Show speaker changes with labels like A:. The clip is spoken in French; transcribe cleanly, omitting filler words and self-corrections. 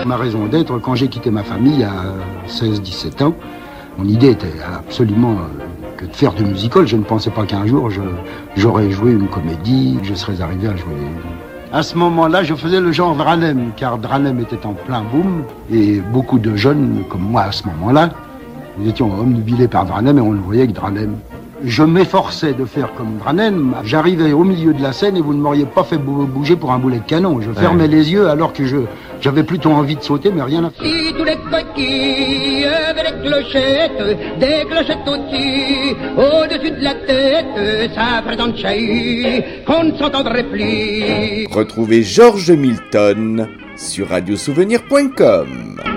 A: ma raison d'être quand j'ai quitté ma famille à 16-17 ans. Mon idée était absolument que de faire du musical. Je ne pensais pas qu'un jour j'aurais joué une comédie, que je serais arrivé à jouer. À ce moment-là, je faisais le genre Dranem, car Dranem était en plein boom, et beaucoup de jeunes, comme moi à ce moment-là, nous étions omnubilés par Dranem et on le voyait que Dranem. Je m'efforçais de faire comme Dranem. J'arrivais au milieu de la scène et vous ne m'auriez pas fait bouger pour un boulet de canon. Je fermais les yeux alors que j'avais plutôt envie de sauter, mais rien à faire.
B: Si tous les coquilles avec les clochettes, des clochettes au-dessus, au-dessus de la tête, ça ferait tant de chahut qu'on ne s'entendrait plus.
C: Retrouvez Georges Milton sur radiosouvenir.com.